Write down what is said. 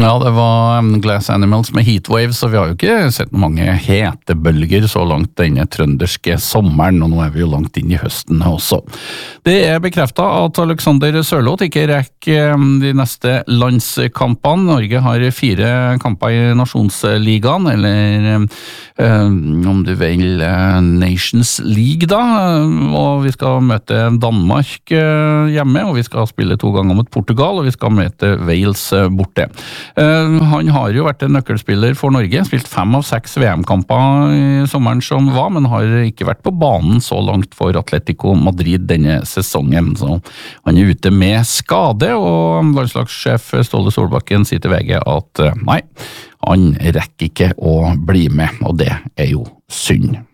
Ja, det var Glass Animals med Heatwave, så vi har jo ikke sett mange hetebølger så langt denne trønderske sommeren, og nå er vi jo langt inn i høsten også. Det er bekreftet at Alexander Sørloth ikke rekker de neste landskampene. Norge har 4 kamper i Nasjonsligaen, eller om du vil Nations League da, og vi skal møte Danmark hjemme, og vi skal spille 2 ganger mot Portugal, og vi skal møte Wales borte. Han har jo vært en nøkkelspiller for Norge, spilt 5 av 6 VM-kamper i sommeren som var, men har ikke vært på banen så langt for Atletico Madrid denne sesongen. Så han er ute med skade, og landslagssjef Ståle Solbakken sier til VG at nei, han rekker ikke å bli med, og det er jo synd.